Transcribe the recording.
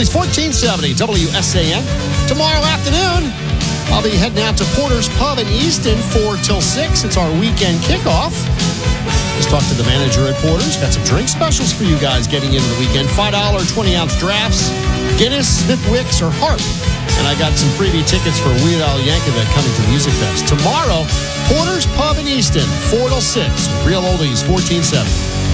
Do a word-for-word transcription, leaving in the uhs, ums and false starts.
Oldies fourteen seventy W S A N. Tomorrow afternoon, I'll be heading out to Porter's Pub in Easton, four till six. It's our weekend kickoff. Just talked to the manager at Porter's. Got some drink specials for you guys getting into the weekend. five dollars twenty-ounce drafts, Guinness, Smithwicks, or Hart. And I got some freebie tickets for Weird Al Yankovic coming to Music Fest. Tomorrow, Porter's Pub in Easton, four till six. Real Oldies fourteen seventy.